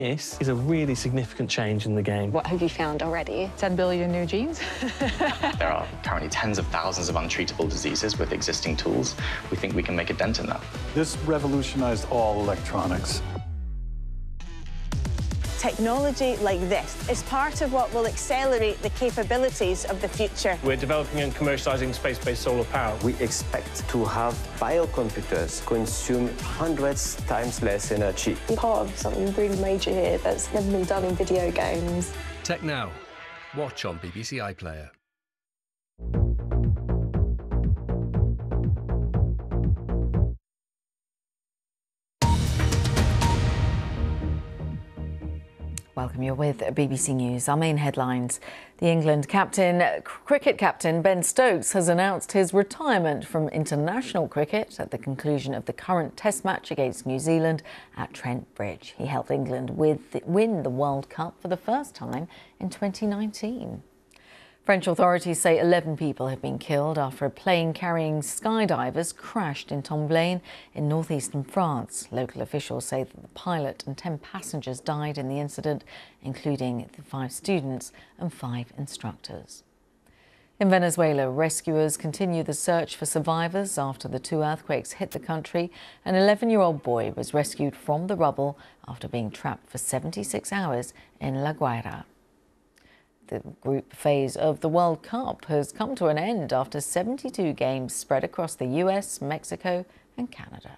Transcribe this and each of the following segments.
This is a really significant change in the game. What have you found already? 10 billion new genes. There are currently tens of thousands of untreatable diseases with existing tools. We think we can make a dent in that. This revolutionized all electronics. Technology like this is part of what will accelerate the capabilities of the future. We're developing and commercializing space-based solar power. We expect to have biocomputers consume hundreds times less energy. I'm part of something really major here that's never been done in video games. Tech Now. Watch on BBC iPlayer. Welcome, you're with BBC News. Our main headlines. The England cricket captain Ben Stokes has announced his retirement from international cricket at the conclusion of the current Test match against New Zealand at Trent Bridge. He helped England win the World Cup for the first time in 2019. French authorities say 11 people have been killed after a plane carrying skydivers crashed in Tomblaine in northeastern France. Local officials say that the pilot and 10 passengers died in the incident, including the 5 students and 5 instructors. In Venezuela, rescuers continue the search for survivors after the 2 earthquakes hit the country. An 11-year-old boy was rescued from the rubble after being trapped for 76 hours in La Guaira. The group phase of the World Cup has come to an end after 72 games spread across the US, Mexico and Canada.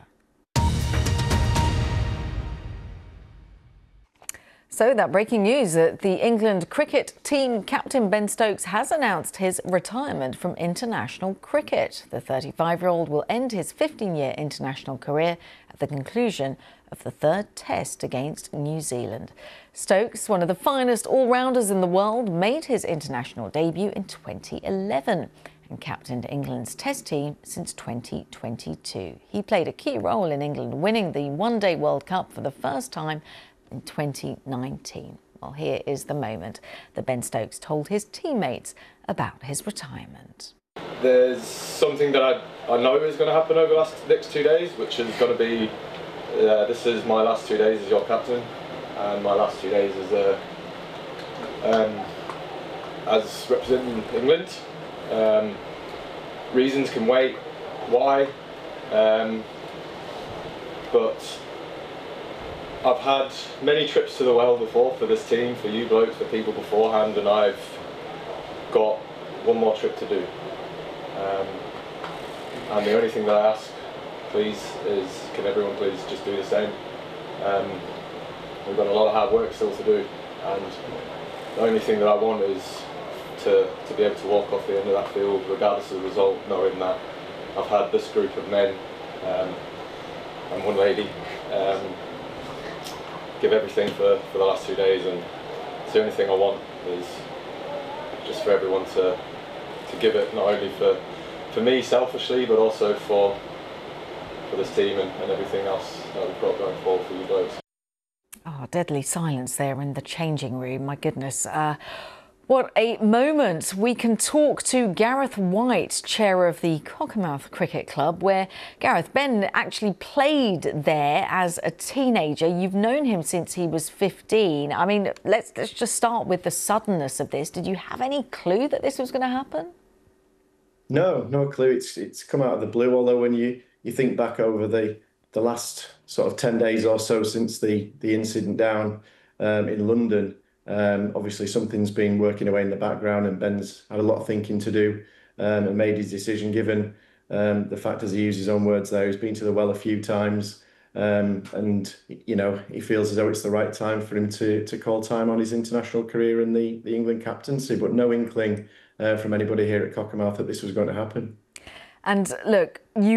So that breaking news that the England cricket team captain Ben Stokes has announced his retirement from international cricket. The 35-year-old will end his 15-year international career at the conclusion of the 3rd Test against New Zealand. Stokes, one of the finest all-rounders in the world, made his international debut in 2011 and captained England's Test team since 2022. He played a key role in England winning the One-Day World Cup for the first time in 2019. Well, here is the moment that Ben Stokes told his teammates about his retirement. There's something that I know is going to happen over the next 2 days, which is going to be, this is my last 2 days as your captain, and my last 2 days as representing England. Reasons can wait, why, but I've had many trips to the world before for this team, for you blokes, for people beforehand, and I've got one more trip to do. And the only thing that I ask, please, is can everyone please just do the same? We've got a lot of hard work still to do, and the only thing that I want is to be able to walk off the end of that field, regardless of the result, knowing that I've had this group of men and one lady give everything for the last 2 days, and it's the only thing I want is just for everyone to give it, not only for me selfishly, but also for this team and everything else that we've got going forward for you blokes. Oh, deadly silence there in the changing room, my goodness. What a moment. We can talk to Gareth White, chair of the Cockermouth Cricket Club, where, Gareth, Ben actually played there as a teenager. You've known him since he was 15. I mean, let's just start with the suddenness of this. Did you have any clue that this was going to happen? No clue. It's come out of the blue, although when you think back over the last sort of 10 days or so since the incident down in London, obviously something's been working away in the background, and Ben's had a lot of thinking to do and made his decision, given the fact, as he used his own words there, he's been to the well a few times, and you know, he feels as though it's the right time for him to call time on his international career in the England captaincy, but no inkling from anybody here at Cockermouth that this was going to happen. And look, you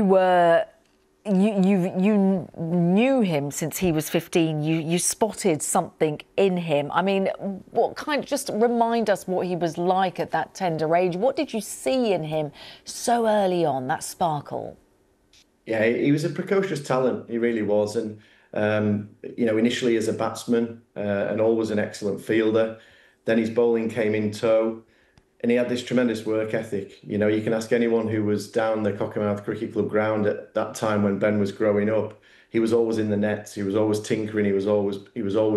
knew him since he was 15. You spotted something in him. I mean, just remind us what he was like at that tender age. What did you see in him so early on, that sparkle? Yeah, he was a precocious talent. He really was. And, you know, initially as a batsman and always an excellent fielder. Then his bowling came in tow. And he had this tremendous work ethic. You know, you can ask anyone who was down the Cockermouth Cricket Club ground at that time when Ben was growing up. He was always in the nets. He was always tinkering. He was always